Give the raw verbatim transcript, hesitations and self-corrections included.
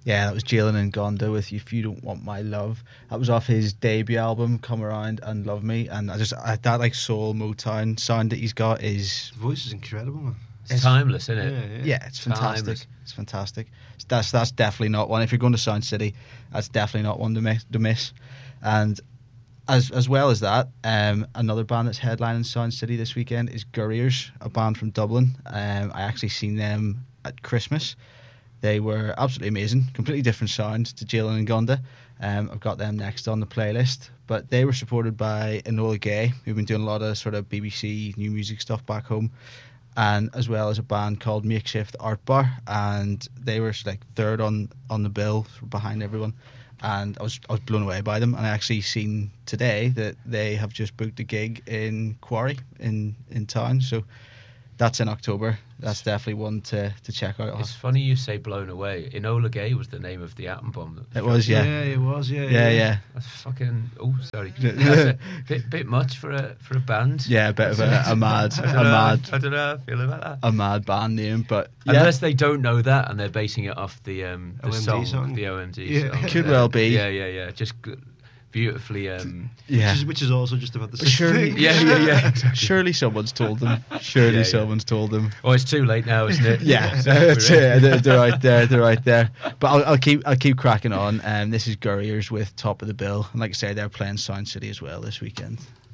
Yeah, that was Jalen and Gonda with If You Don't Want My Love. That was off his debut album, Come Around and Love Me. And I just, I, that like soul Motown sound that he's got is... The voice is incredible, man. It's timeless, isn't it? Yeah, yeah. Yeah, it's fantastic. Timeless. It's fantastic. That's that's definitely not one. If you're going to Sound City, that's definitely not one to miss. To miss. And as as well as that, um, another band that's headlining Sound City this weekend is Gurriers, a band from Dublin. Um, I actually seen them at Christmas. They were absolutely amazing. Completely different sound to Jalen and Gonda. Um, I've got them next on the playlist. But they were supported by Enola Gay, who've been doing a lot of sort of B B C new music stuff back home, and as well as a band called Makeshift Art Bar, and they were like third on, on the bill behind everyone. And I was I was blown away by them. And I actually seen today that they have just booked a gig in Quarry in, in town. So that's in October. That's definitely one to, to check out. It's funny you say blown away. Enola Gay was the name of the atom bomb. It was, yeah. Yeah, it was, yeah. Yeah, yeah. That's fucking. Oh, sorry. That's a bit, bit much for a for a band. Yeah, a bit of a, a mad, I a don't know, mad, I don't know how I feel about that. a mad band name, but yeah, Unless they don't know that and they're basing it off the um the O M D song, song. the O M D Yeah. song. Could well be. Yeah, yeah, yeah. Just g- beautifully. Um, yeah. Which is, which is also just about the same Surely, thing. yeah, yeah, yeah. Exactly. surely someone's told them. Surely Yeah, yeah. someone's told them. Oh, it's too late now, isn't it? Yeah, that's it. They're, they're right there. They're right there. But I'll, I'll keep I'll keep cracking on. Um, this is Gurriers with Top of the Bill, and like I say, they're playing Sound City as well this weekend.